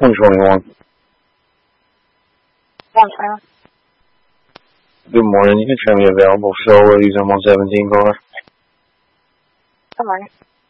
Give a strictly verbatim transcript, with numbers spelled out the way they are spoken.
one twenty-one. One Good morning. You can show me available Showa using one seventeen car. Good morning.